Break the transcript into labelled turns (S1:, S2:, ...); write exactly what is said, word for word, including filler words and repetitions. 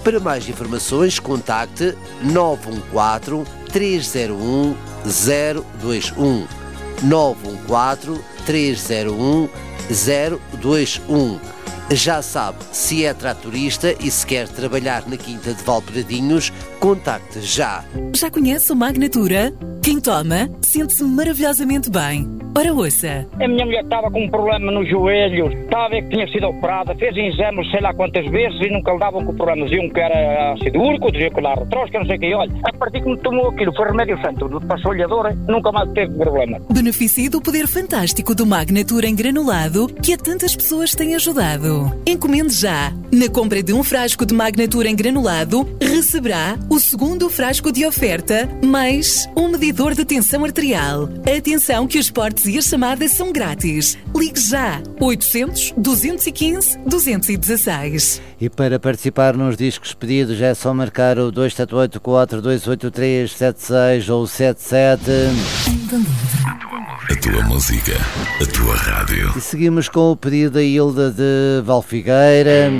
S1: Para mais informações, contacte nove um quatro, três zero um, zero dois um. nove um quatro, três zero um, zero dois um. Já sabe, se é tratorista e se quer trabalhar na Quinta de Valpradinhos, contacte já.
S2: Já conhece o Magnatura? Quem toma, sente-se maravilhosamente bem. Ora, ouça.
S3: A minha mulher estava com um problema no joelho, estava a ver que tinha sido operada, fez exames sei lá quantas vezes e nunca lhe davam com o problema. Diziam que era ácido úrico, diziam que era retrosca, não sei o que. Olha, a partir que me tomou aquilo, foi remédio santo, passou-lhe a dor, nunca mais teve problema.
S2: Beneficie do poder fantástico do Magnatura em granulado que a tantas pessoas tem ajudado. Encomende já. Na compra de um frasco de Magnatura em granulado, receberá o segundo frasco de oferta, mais um medidor de tensão arterial. Atenção que os portes e as chamadas são grátis. Ligue já. oitocentos, duzentos e quinze, duzentos e dezesseis.
S4: E para participar nos discos pedidos é só marcar o dois sete oito quatro dois oito três sete seis ou sete sete.
S5: A tua música, a tua rádio.
S4: E seguimos com o pedido da Hilda de Valfigueira.